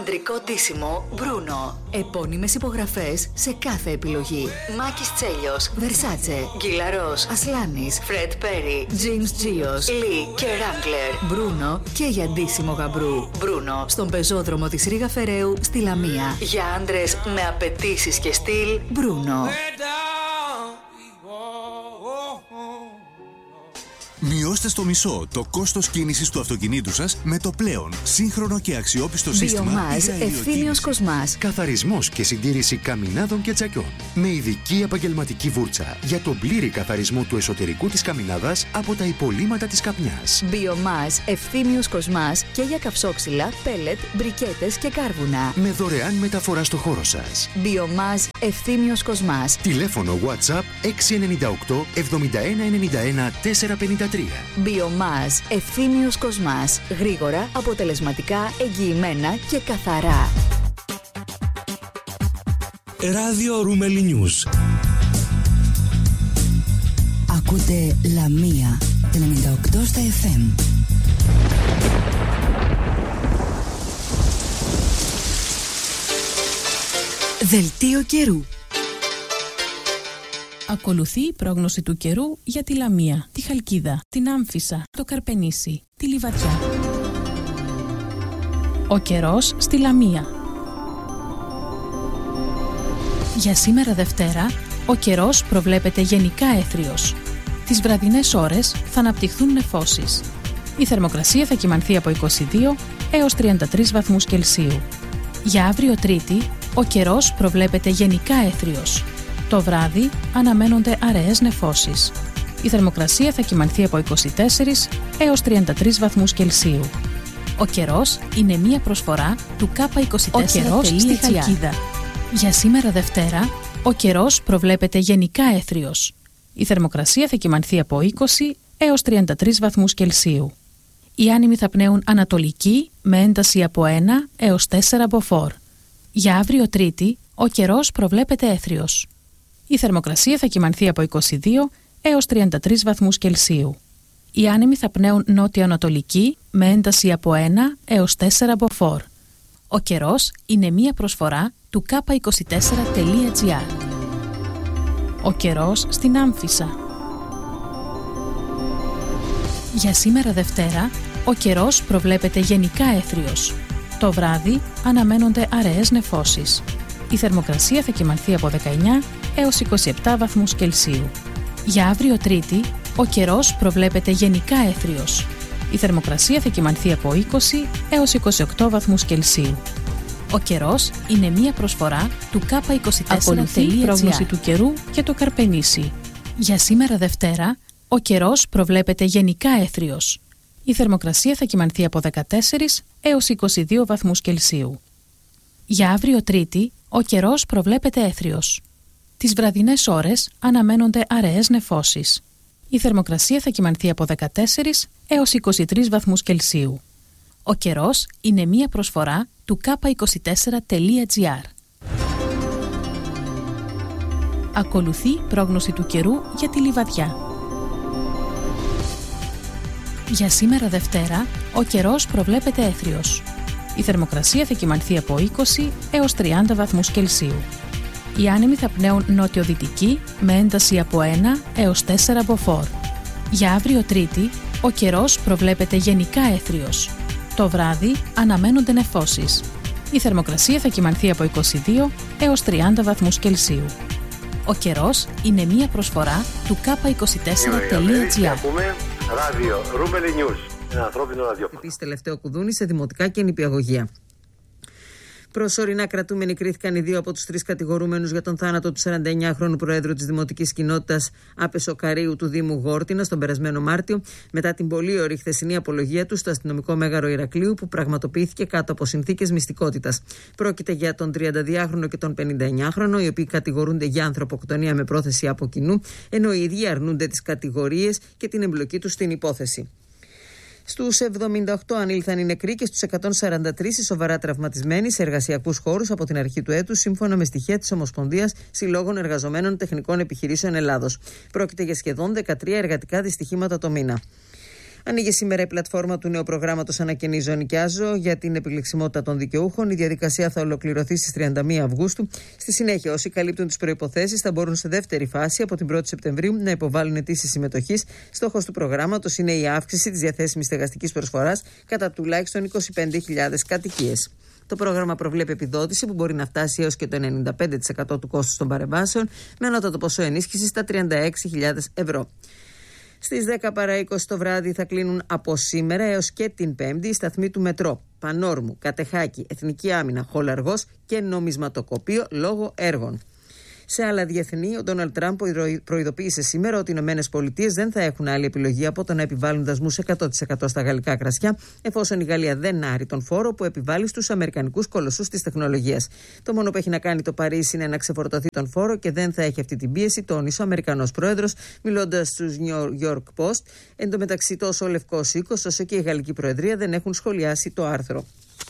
Ανδρικό ντύσιμο Bruno. Επώνυμες υπογραφές σε κάθε επιλογή. Μάκης Τσέλιος, Versace, Γκυλαρός, Ασλάνης, Fred Perry, James Gios, Lee και Wrangler. Bruno και για ντύσιμο γαμπρού. Bruno στον πεζόδρομο της Ρήγα Φεραίου στη Λαμία. Για άντρες με απαιτήσεις και στυλ, Bruno. Μειώστε στο μισό το κόστος κίνησης του αυτοκινήτου σας με το πλέον σύγχρονο και αξιόπιστο σύστημα Biomaz Ευθύμιος Κοσμάς. Καθαρισμός και συντήρηση καμινάδων και τσακιών. Με ειδική επαγγελματική βούρτσα για τον πλήρη καθαρισμό του εσωτερικού της καμινάδας από τα υπολείμματα της καπνιάς. Biomaz Ευθύμιος Κοσμάς και για καυσόξυλα, πέλετ, μπρικέτες και κάρβουνα. Με δωρεάν μεταφορά στο χώρο σας. Biomaz Ευθύμιος Κοσμάς. Τηλέφωνο WhatsApp 698 71 91 453. Biomaz Ευθύμιος Κοσμάς. Γρήγορα, αποτελεσματικά, εγγυημένα και καθαρά. Ράδιο Ρούμελι Νιούς. Ακούτε Λαμία 98 στα FM. Δελτίο καιρού. Ακολουθεί η πρόγνωση του καιρού για τη Λαμία, τη Χαλκίδα, την Άμφισσα, το Καρπενήσι, τη Λιβαδιά. Ο καιρός στη Λαμία. Για σήμερα Δευτέρα, ο καιρός προβλέπεται γενικά έθριος. Τις βραδινές ώρες θα αναπτυχθούν νεφώσεις. Η θερμοκρασία θα κυμανθεί από 22 έως 33 βαθμούς Κελσίου. Για αύριο Τρίτη, ο καιρός προβλέπεται γενικά έθριος. Το βράδυ αναμένονται αραιές νεφώσεις. Η θερμοκρασία θα κυμανθεί από 24 έως 33 βαθμούς Κελσίου. Ο καιρός είναι μία προσφορά του K24 στη Χαλκίδα. Για σήμερα Δευτέρα, ο καιρός προβλέπεται γενικά έθριος. Η θερμοκρασία θα κυμανθεί από 20 έως 33 βαθμούς Κελσίου. Οι άνεμοι θα πνέουν ανατολική με ένταση από 1 έως 4 μποφόρ. Για αύριο Τρίτη, ο καιρός προβλέπεται έθριος. Η θερμοκρασία θα κυμανθεί από 22 έως 33 βαθμούς Κελσίου. Οι άνεμοι θα πνέουν νότιο-ανατολική με ένταση από 1 έως 4 μποφόρ. Ο καιρός είναι μία προσφορά του K24.gr. Ο καιρός στην Άμφισσα. Για σήμερα Δευτέρα, ο καιρός προβλέπεται γενικά έθριος. Το βράδυ αναμένονται αραιές νεφώσεις. Η θερμοκρασία θα κυμανθεί από 19 έως 27 βαθμούς Κελσίου. Για αύριο Τρίτη, ο καιρός προβλέπεται γενικά έθριος. Η θερμοκρασία θα κυμανθεί από 20 έως 28 βαθμούς Κελσίου. Ο καιρός είναι μία προσφορά του K24.gr. Ακολουθεί η πρόγνωση του καιρού για το Καρπενήσι. Για σήμερα Δευτέρα, ο καιρός προβλέπεται γενικά έθριος. Η θερμοκρασία θα κυμανθεί από 14 έως 22 βαθμούς Κελσίου. Για αύριο Τρίτη, ο καιρός προβλέπεται έθριος. Τις βραδινές ώρες αναμένονται αραιές νεφώσεις. Η θερμοκρασία θα κυμανθεί από 14 έως 23 βαθμούς Κελσίου. Ο καιρός είναι μία προσφορά του K24.gr. Ακολουθεί πρόγνωση του καιρού για τη Λιβαδιά. Για σήμερα Δευτέρα, ο καιρός προβλέπεται έθριος. Η θερμοκρασία θα κυμανθεί από 20 έως 30 βαθμούς Κελσίου. Οι άνεμοι θα πνέουν νότιο-δυτική με ένταση από 1 έως 4 μποφόρ. Για αύριο Τρίτη, ο καιρός προβλέπεται γενικά έθριος. Το βράδυ αναμένονται νεφώσεις. Η θερμοκρασία θα κυμανθεί από 22 έως 30 βαθμούς Κελσίου. Ο καιρός είναι μία προσφορά του K24.gr. Ράδιο Ρούμελι Νιούς. Ένα ανθρώπινο ραδιόφωνο. Επίσης, τελευταίο κουδούνι σε δημοτικά και νηπιαγωγεία. Προσωρινά κρατούμενοι κρίθηκαν οι δύο από τους τρεις κατηγορούμενους για τον θάνατο του 49χρονου Προέδρου της Δημοτικής Κοινότητας Απεσοκαρίου του Δήμου Γόρτινα τον περασμένο Μάρτιο, μετά την πολύ ωρή χθεσινή απολογία του στο αστυνομικό μέγαρο Ηρακλείου, που πραγματοποιήθηκε κάτω από συνθήκες μυστικότητας. Πρόκειται για τον 32χρονο και τον 59χρονο, οι οποίοι κατηγορούνται για ανθρωποκτονία με πρόθεση από κοινού, ενώ οι ίδιοι αρνούνται τις κατηγορίες και την εμπλοκή τους στην υπόθεση. Στους 78 ανήλθαν οι νεκροί και στους 143 οι σοβαρά τραυματισμένοι σε εργασιακούς χώρους από την αρχή του έτους, σύμφωνα με στοιχεία της Ομοσπονδίας Συλλόγων Εργαζομένων Τεχνικών Επιχειρήσεων Ελλάδος. Πρόκειται για σχεδόν 13 εργατικά δυστυχήματα το μήνα. Ανοίγει σήμερα η πλατφόρμα του νέου προγράμματος Ανακαινίζω Νοικιάζω για την επιλεξιμότητα των δικαιούχων. Η διαδικασία θα ολοκληρωθεί στις 31 Αυγούστου. Στη συνέχεια, όσοι καλύπτουν τις προϋποθέσεις θα μπορούν σε δεύτερη φάση από την 1η Σεπτεμβρίου να υποβάλουν αιτήσεις συμμετοχής. Στόχος του προγράμματος είναι η αύξηση της διαθέσιμης στεγαστικής προσφοράς κατά τουλάχιστον 25.000 κατοικίες. Το πρόγραμμα προβλέπει επιδότηση που μπορεί να φτάσει έως και το 95% του κόστους των παρεμβάσεων, με ανώτατο ποσό ενίσχυσης στα 36.000 ευρώ. Στις 10 παρά 20 το βράδυ θα κλείνουν από σήμερα έως και την Πέμπτη οι σταθμοί του Μετρό, Πανόρμου, Κατεχάκη, Εθνική Άμυνα, Χολαργός και Νομισματοκοπείο λόγω έργων. Σε άλλα διεθνή, ο Ντόναλντ Τραμπ προειδοποίησε σήμερα ότι οι ΗΠΑ δεν θα έχουν άλλη επιλογή από το να επιβάλλουν δασμούς 100% στα γαλλικά κρασιά, εφόσον η Γαλλία δεν άρει τον φόρο που επιβάλλει στους αμερικανικούς κολοσσούς της τεχνολογίας. Το μόνο που έχει να κάνει το Παρίσι είναι να ξεφορτωθεί τον φόρο και δεν θα έχει αυτή την πίεση, τόνισε ο Αμερικανός πρόεδρος, μιλώντας στους New York Post. Εν τω μεταξύ, τόσο ο Λευκός Οίκος όσο και η Γαλλική Προεδρία δεν έχουν σχολιάσει το άρθρο.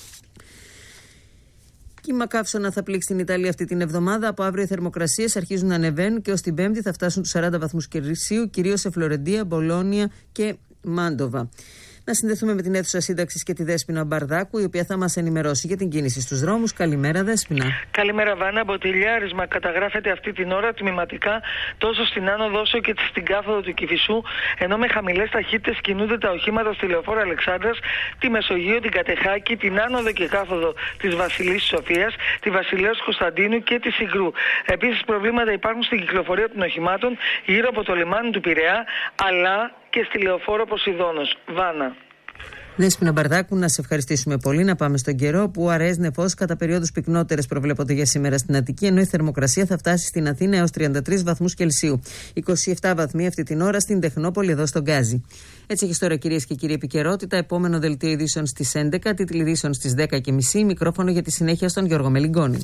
Κύμα καύσωνα θα πλήξει την Ιταλία αυτή την εβδομάδα. Από αύριο οι θερμοκρασίες αρχίζουν να ανεβαίνουν και ως την Πέμπτη θα φτάσουν τους 40 βαθμούς Κελσίου, κυρίως σε Φλωρεντία, Μπολόνια και Μάντοβα. Να συνδεθούμε με την αίθουσα σύνταξης και τη Δέσποινα Μπαρδάκου, η οποία θα μας ενημερώσει για την κίνηση στους δρόμους. Καλημέρα, Δέσποινα. Καλημέρα, Βάνα. Μποτιλιάρισμα καταγράφεται αυτή την ώρα τμηματικά τόσο στην άνοδο όσο και στην κάθοδο του Κηφισού, ενώ με χαμηλές ταχύτητες κινούνται τα οχήματα στη λεωφόρο Αλεξάνδρας, τη Μεσογείο, την Κατεχάκη, την άνοδο και κάθοδο της Βασιλής Σοφίας, τη Βασιλέως Κωνσταντίνου και τη Συγκρού. Επίσης, προβλήματα υπάρχουν στην κυκλοφορία των οχημάτων γύρω από το λιμάνι του Πειραιά, αλλά και στη λεωφόρο Ποσειδώνος. Βάνα. Δέσποινα Μπαρδάκου, να σε ευχαριστήσουμε πολύ. Να πάμε στον καιρό, που αραιές νεφώσεις κατά περιόδους πυκνότερες προβλέπονται για σήμερα στην Αττική, ενώ η θερμοκρασία θα φτάσει στην Αθήνα έως 33 βαθμούς Κελσίου. 27 βαθμοί αυτή την ώρα στην Τεχνόπολη, εδώ στον Γκάζι. Έτσι έχει τώρα, κυρίες και κύριοι, επικαιρότητα. Επόμενο δελτίο ειδήσεων στις 11, τίτλοι ειδήσεων στις 10:30. Μικρόφωνο για τη συνέχεια στον Γιώργο Μελιγκόνη.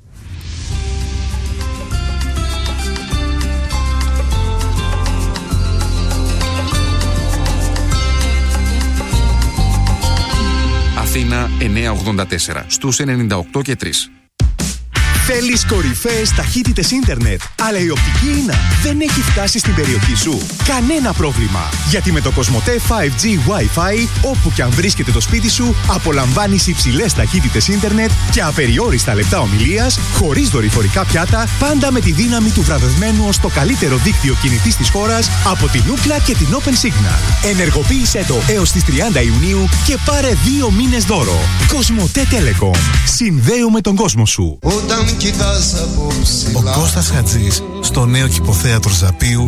Αθήνα 984 στους 98 και 3. Θέλεις κορυφαίες ταχύτητες ίντερνετ, αλλά η οπτική ίνα δεν έχει φτάσει στην περιοχή σου? Κανένα πρόβλημα, γιατί με το Κοσμοτέ 5G Wi-Fi, όπου και αν βρίσκεται το σπίτι σου, απολαμβάνεις υψηλές ταχύτητες ίντερνετ και απεριόριστα λεπτά ομιλίας, χωρίς δορυφορικά πιάτα, πάντα με τη δύναμη του βραβευμένου ως το καλύτερο δίκτυο κινητής της χώρας από την Ookla και την Open Signal. Ενεργοποίησέ το έως τις 30 Ιουνίου και πάρε 2 μήνες δώρο. Κοσμοτέ Telecom. Συνδέουμε τον κόσμο σου. Ο Κώστας Χατζής στο νέο κηποθέατρο Ζαπίου